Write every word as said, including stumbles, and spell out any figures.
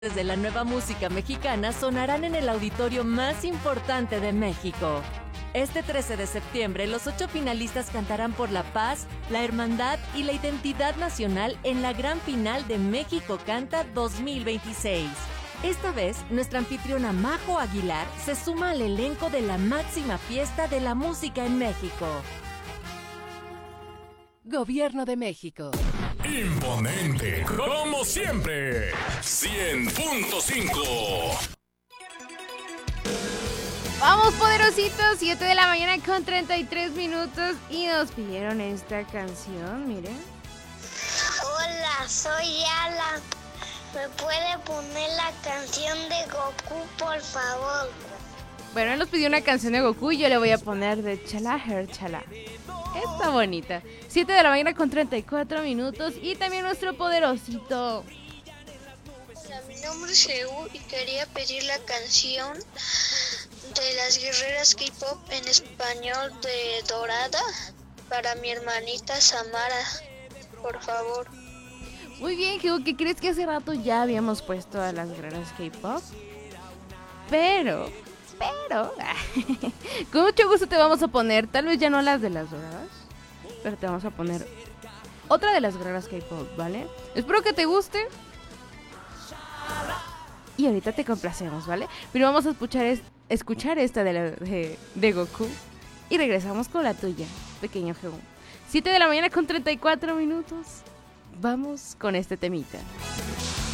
de la nueva música mexicana sonarán en el auditorio más importante de México. Este trece de septiembre, los ocho finalistas cantarán por la paz, la hermandad y la identidad nacional en la gran final de México Canta dos mil veintiséis. Esta vez, nuestra anfitriona Majo Aguilar se suma al elenco de la máxima fiesta de la música en México. Gobierno de México. Imponente, como siempre. cien punto cinco. Vamos, poderositos, siete de la mañana con treinta y tres minutos y nos pidieron esta canción, miren. Hola, soy Alan. ¿Me puede poner la canción de Goku, por favor? Bueno, él nos pidió una canción de Goku y yo le voy a poner de Chala Her Chala. Está bonita. siete de la mañana con treinta y cuatro minutos y también nuestro poderosito. Hola, mi nombre es Eú y quería pedir la canción de las guerreras K-pop en español de Dorada para mi hermanita Samara, por favor. Muy bien, Eú, ¿qué crees que hace rato ya habíamos puesto a las guerreras K-pop? Pero... Pero, con mucho gusto te vamos a poner, tal vez ya no las de las doradas, pero te vamos a poner otra de las guerreras K-pop, ¿vale? Espero que te guste. Y ahorita te complacemos, ¿vale? Pero vamos a escuchar, es, escuchar esta de, la, de, de Goku y regresamos con la tuya, pequeño G uno. siete de la mañana con treinta y cuatro minutos. Vamos con este temita.